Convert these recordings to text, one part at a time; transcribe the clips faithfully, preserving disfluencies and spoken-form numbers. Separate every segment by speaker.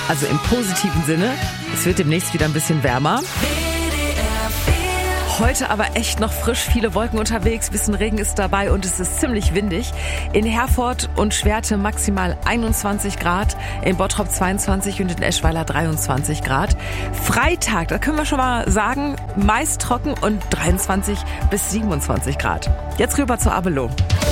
Speaker 1: also im positiven Sinne. Es wird demnächst wieder ein bisschen wärmer. Heute aber echt noch frisch, viele Wolken unterwegs, bisschen Regen ist dabei und es ist ziemlich windig. In Herford und Schwerte maximal einundzwanzig Grad, in Bottrop zweiundzwanzig und in Eschweiler dreiundzwanzig Grad. Freitag, da können wir schon mal sagen, meist trocken und dreiundzwanzig bis siebenundzwanzig Grad. Jetzt rüber zur Abelo.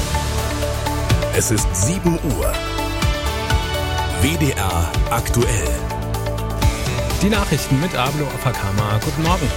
Speaker 2: Es ist sieben Uhr. W D R aktuell.
Speaker 3: Die Nachrichten mit Abelo Afakama. Guten Morgen.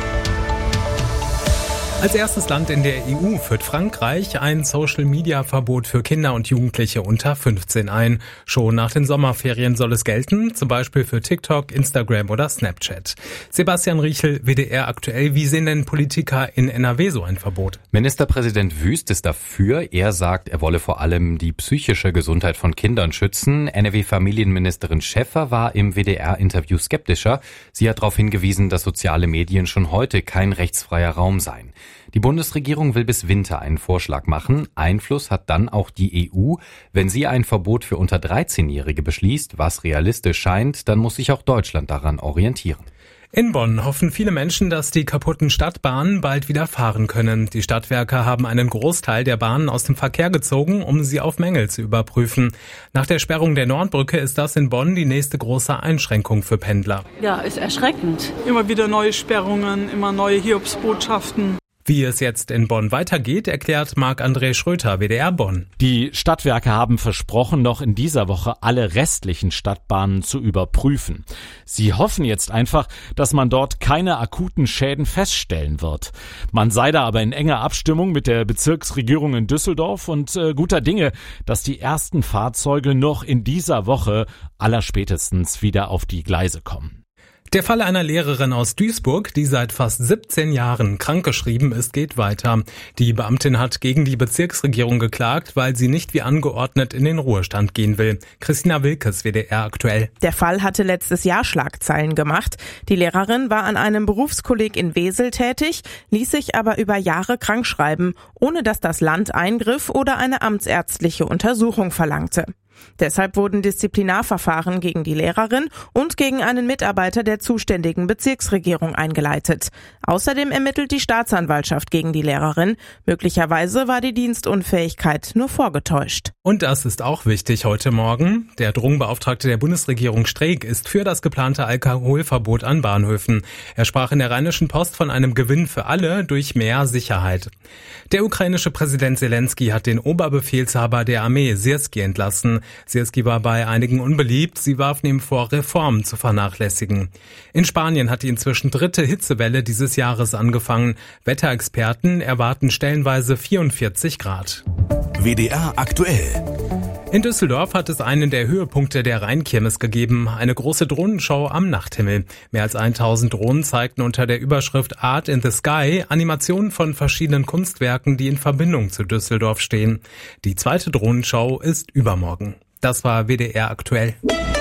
Speaker 3: Als erstes Land in der E U führt Frankreich ein Social-Media-Verbot für Kinder und Jugendliche unter fünfzehn ein. Schon nach den Sommerferien soll es gelten, zum Beispiel für TikTok, Instagram oder Snapchat. Sebastian Riechel, W D R aktuell. Wie sehen denn Politiker in N R W so ein Verbot?
Speaker 4: Ministerpräsident Wüst ist dafür. Er sagt, er wolle vor allem die psychische Gesundheit von Kindern schützen. N R W-Familienministerin Schäffer war im W D R-Interview skeptischer. Sie hat darauf hingewiesen, dass soziale Medien schon heute kein rechtsfreier Raum seien. Die Bundesregierung will bis Winter einen Vorschlag machen. Einfluss hat dann auch die E U. Wenn sie ein Verbot für unter dreizehnjährige beschließt, was realistisch scheint, dann muss sich auch Deutschland daran orientieren.
Speaker 3: In Bonn hoffen viele Menschen, dass die kaputten Stadtbahnen bald wieder fahren können. Die Stadtwerke haben einen Großteil der Bahnen aus dem Verkehr gezogen, um sie auf Mängel zu überprüfen. Nach der Sperrung der Nordbrücke ist das in Bonn die nächste große Einschränkung für Pendler.
Speaker 5: Ja, ist erschreckend.
Speaker 6: Immer wieder neue Sperrungen, immer neue Hiobsbotschaften.
Speaker 3: Wie es jetzt in Bonn weitergeht, erklärt Marc-André Schröter, W D R Bonn.
Speaker 7: Die Stadtwerke haben versprochen, noch in dieser Woche alle restlichen Stadtbahnen zu überprüfen. Sie hoffen jetzt einfach, dass man dort keine akuten Schäden feststellen wird. Man sei da aber in enger Abstimmung mit der Bezirksregierung in Düsseldorf und äh, guter Dinge, dass die ersten Fahrzeuge noch in dieser Woche allerspätestens wieder auf die Gleise kommen.
Speaker 3: Der Fall einer Lehrerin aus Duisburg, die seit fast siebzehn Jahren krankgeschrieben ist, geht weiter. Die Beamtin hat gegen die Bezirksregierung geklagt, weil sie nicht wie angeordnet in den Ruhestand gehen will. Christina Wilkes, W D R aktuell.
Speaker 8: Der Fall hatte letztes Jahr Schlagzeilen gemacht. Die Lehrerin war an einem Berufskolleg in Wesel tätig, ließ sich aber über Jahre krankschreiben, ohne dass das Land eingriff oder eine amtsärztliche Untersuchung verlangte. Deshalb wurden Disziplinarverfahren gegen die Lehrerin und gegen einen Mitarbeiter der zuständigen Bezirksregierung eingeleitet. Außerdem ermittelt die Staatsanwaltschaft gegen die Lehrerin. Möglicherweise war die Dienstunfähigkeit nur vorgetäuscht.
Speaker 3: Und das ist auch wichtig heute Morgen. Der Drogenbeauftragte der Bundesregierung Streeck ist für das geplante Alkoholverbot an Bahnhöfen. Er sprach in der Rheinischen Post von einem Gewinn für alle durch mehr Sicherheit. Der ukrainische Präsident Zelensky hat den Oberbefehlshaber der Armee, Sirski, entlassen. Sirski war bei einigen unbeliebt. Sie warfen ihm vor, Reformen zu vernachlässigen. In Spanien hat die inzwischen dritte Hitzewelle dieses Jahres angefangen. Wetterexperten erwarten stellenweise vierundvierzig Grad.
Speaker 2: W D R aktuell.
Speaker 3: In Düsseldorf hat es einen der Höhepunkte der Rheinkirmes gegeben, eine große Drohnenshow am Nachthimmel. Mehr als tausend Drohnen zeigten unter der Überschrift Art in the Sky Animationen von verschiedenen Kunstwerken, die in Verbindung zu Düsseldorf stehen. Die zweite Drohnenshow ist übermorgen. Das war W D R aktuell.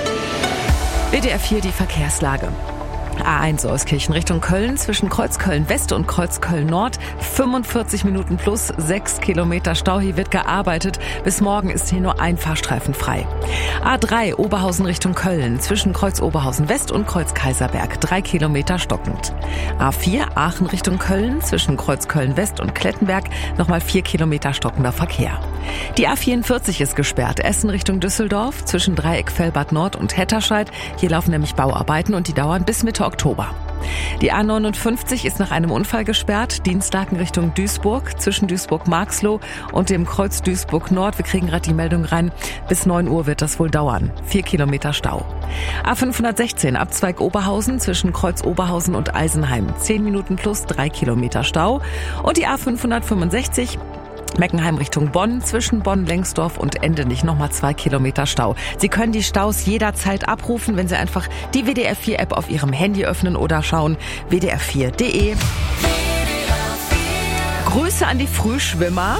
Speaker 1: W D R vier, die Verkehrslage. A eins Euskirchen Richtung Köln zwischen Kreuzköln West und Kreuzköln Nord. fünfundvierzig Minuten plus sechs Kilometer Stau. Hier wird gearbeitet. Bis morgen ist hier nur ein Fahrstreifen frei. A drei Oberhausen Richtung Köln zwischen Kreuz Oberhausen West und Kreuz Kaiserberg. drei Kilometer stockend. A vier Aachen Richtung Köln zwischen Kreuz Köln West und Klettenberg. Nochmal vier Kilometer stockender Verkehr. Die A vierundvierzig ist gesperrt. Essen Richtung Düsseldorf zwischen Dreieck Fellbad Nord und Hetterscheid. Hier laufen nämlich Bauarbeiten und die dauern bis Mitte Oktober. Die A neunundfünfzig ist nach einem Unfall gesperrt. Dienstlaken Richtung Duisburg zwischen Duisburg-Marxloh und dem Kreuz Duisburg Nord. Wir kriegen gerade die Meldung rein. Bis neun Uhr wird das wohl dauern. Vier Kilometer Stau. A fünfhundertsechzehn Abzweig Oberhausen zwischen Kreuz Oberhausen und Eisenheim. Zehn Minuten plus drei Kilometer Stau. Und die A fünfhundertfünfundsechzig Meckenheim Richtung Bonn, zwischen Bonn-Lengsdorf und Endenich nochmal zwei Kilometer Stau. Sie können die Staus jederzeit abrufen, wenn Sie einfach die W D R vier App auf Ihrem Handy öffnen oder schauen w d r vier punkt de. Grüße an die Frühschwimmer.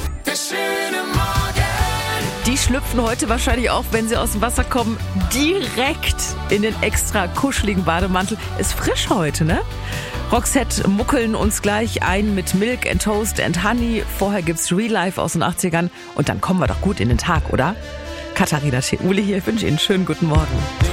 Speaker 1: Die schlüpfen heute wahrscheinlich auch, wenn sie aus dem Wasser kommen, direkt in den extra kuscheligen Bademantel. Ist frisch heute, ne? Roxette muckeln uns gleich ein mit Milk and Toast and Honey. Vorher gibt's Real Life aus den achtzigern und dann kommen wir doch gut in den Tag, oder? Katharina Theule hier, ich wünsche Ihnen einen schönen guten Morgen.